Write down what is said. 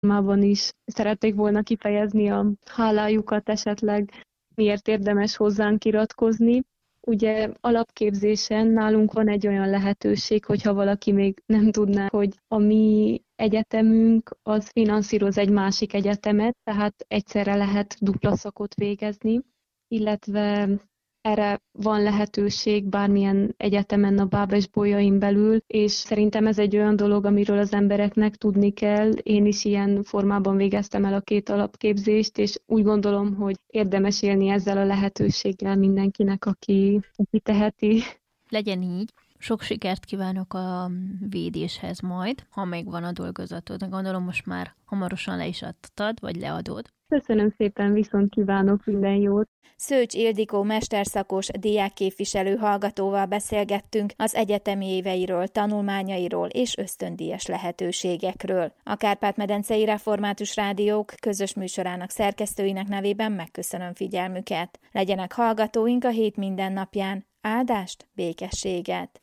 mában is szerették volna kifejezni a hálájukat esetleg, miért érdemes hozzánk iratkozni. Ugye alapképzésen nálunk van egy olyan lehetőség, hogyha valaki még nem tudná, hogy a mi egyetemünk az finanszíroz egy másik egyetemet, tehát egyszerre lehet dupla szakot végezni, illetve erre van lehetőség bármilyen egyetemen a Bábes-Bolyain belül, és szerintem ez egy olyan dolog, amiről az embereknek tudni kell. Én is ilyen formában végeztem el a 2 alapképzést, és úgy gondolom, hogy érdemes élni ezzel a lehetőséggel mindenkinek, aki teheti. Legyen így. Sok sikert kívánok a védéshez majd, ha megvan a dolgozatod. Gondolom most már hamarosan le is adtad, vagy leadod. Köszönöm szépen, viszont kívánok minden jót! Szőcs Ildikó mesterszakos diákképviselő hallgatóval beszélgettünk az egyetemi éveiről, tanulmányairól és ösztöndíjas lehetőségekről. A Kárpát-medencei Református Rádiók közös műsorának szerkesztőinek nevében megköszönöm figyelmüket. Legyenek hallgatóink a hét mindennapján. Áldást, békességet!